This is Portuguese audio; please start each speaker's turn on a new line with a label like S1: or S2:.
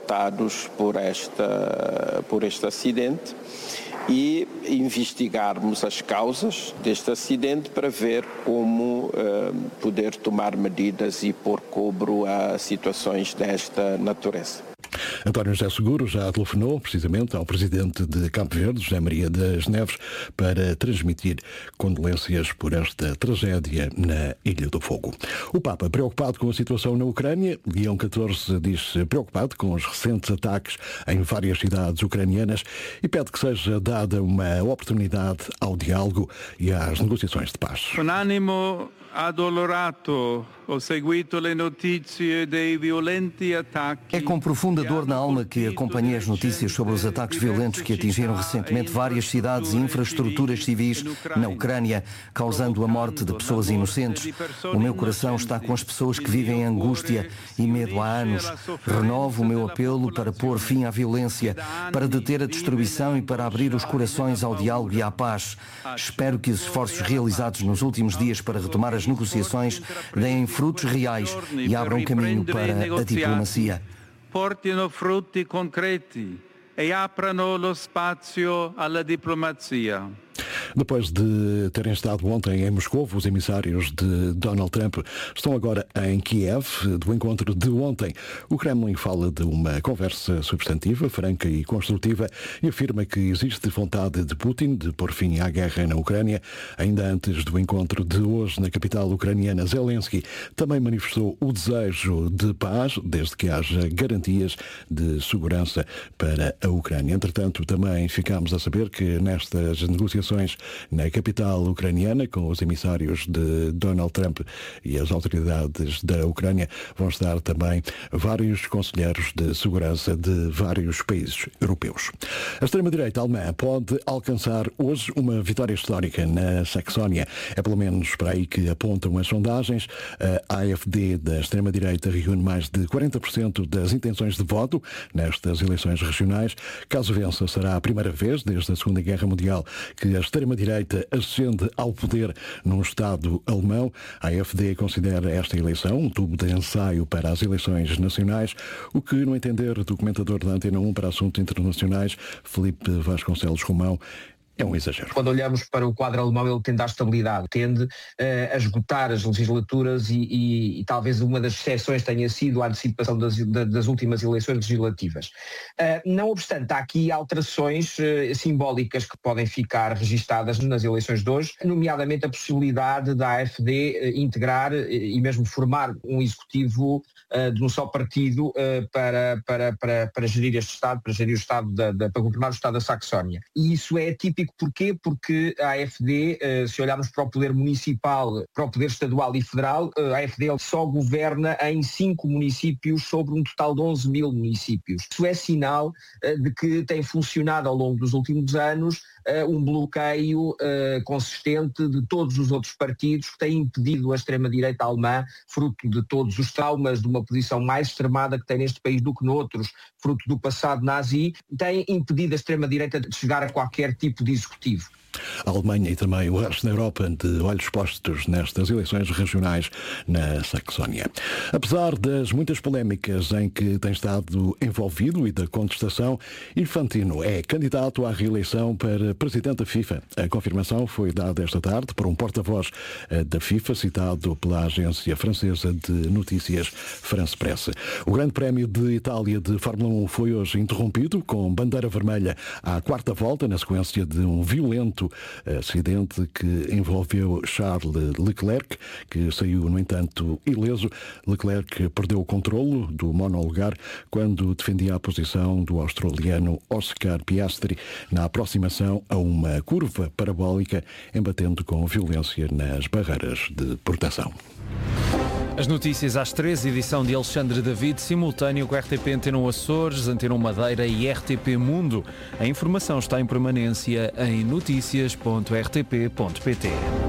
S1: afetados por este acidente e investigarmos as causas deste acidente para ver como poder tomar medidas e pôr cobro a situações desta natureza.
S2: António José Seguro já telefonou precisamente ao presidente de Cabo Verde, José Maria das Neves, para transmitir condolências por esta tragédia na Ilha do Fogo. O Papa, preocupado com a situação na Ucrânia, Leão XIV diz-se preocupado com os recentes ataques em várias cidades ucranianas e pede que seja dada uma oportunidade ao diálogo e às negociações de paz.
S3: Com ânimo addolorato ho seguito le notizie dei violenti attacchi.
S4: É com profunda dor na alma que acompanhei as notícias sobre os ataques violentos que atingiram recentemente várias cidades e infraestruturas civis na Ucrânia, causando a morte de pessoas inocentes. O meu coração está com as pessoas que vivem em angústia e medo há anos. Renovo o meu apelo para pôr fim à violência, para deter a destruição e para abrir os corações ao diálogo e à paz. Espero que os esforços realizados nos últimos dias para retomar as negociações deem frutos reais e abram caminho para a diplomacia.
S3: Portino frutti concreti e aprano lo spazio alla diplomazia.
S2: Depois de terem estado ontem em Moscou, os emissários de Donald Trump estão agora em Kiev. Do encontro de ontem, o Kremlin fala de uma conversa substantiva, franca e construtiva e afirma que existe vontade de Putin de pôr fim à guerra na Ucrânia. Ainda antes do encontro de hoje na capital ucraniana, Zelensky também manifestou o desejo de paz, desde que haja garantias de segurança para a Ucrânia. Entretanto, também ficámos a saber que nestas negociações na capital ucraniana, com os emissários de Donald Trump e as autoridades da Ucrânia, vão estar também vários conselheiros de segurança de vários países europeus. A extrema-direita alemã pode alcançar hoje uma vitória histórica na Saxónia. É pelo menos para aí que apontam as sondagens. A AfD da extrema-direita reúne mais de 40% das intenções de voto nestas eleições regionais. Caso vença, será a primeira vez desde a Segunda Guerra Mundial que a extrema-direita ascende ao poder num Estado alemão. A AfD considera esta eleição um tubo de ensaio para as eleições nacionais, o que, no entender do comentador da Antena 1 para assuntos internacionais, Filipe Vasconcelos Romão, é um exagero.
S5: Quando olhamos para o quadro alemão, ele tende à estabilidade, tende a esgotar as legislaturas e talvez uma das exceções tenha sido a antecipação das últimas eleições legislativas. Não obstante, há aqui alterações simbólicas que podem ficar registadas nas eleições de hoje, nomeadamente a possibilidade da AfD integrar e mesmo formar um executivo de um só partido para gerir este Estado, para gerir o Estado, para governar o Estado da Saxónia. E isso é típico. Porquê? Porque a AfD, se olharmos para o poder municipal, para o poder estadual e federal, a AfD só governa em 5 municípios sobre um total de 11 mil municípios. Isso é sinal de que tem funcionado ao longo dos últimos anos um bloqueio consistente de todos os outros partidos que têm impedido a extrema-direita alemã, fruto de todos os traumas de uma posição mais extremada que tem neste país do que noutros, fruto do passado nazi, tem impedido a extrema-direita de chegar a qualquer tipo de executivo.
S2: A Alemanha e também o resto da Europa de olhos postos nestas eleições regionais na Saxónia. Apesar das muitas polémicas em que tem estado envolvido e da contestação, Infantino é candidato à reeleição para presidente da FIFA. A confirmação foi dada esta tarde por um porta-voz da FIFA, citado pela agência francesa de notícias France Presse. O Grande Prémio de Itália de Fórmula 1 foi hoje interrompido com bandeira vermelha à quarta volta, na sequência de um violento acidente que envolveu Charles Leclerc, que saiu, no entanto, ileso. Leclerc perdeu o controlo do monolugar quando defendia a posição do australiano Oscar Piastri na aproximação a uma curva parabólica, embatendo com violência nas barreiras de proteção.
S6: As notícias às 13, edição de Alexandre David, simultâneo com a RTP Antena 1 Açores, Antena 1 Madeira e RTP Mundo. A informação está em permanência em noticias.rtp.pt.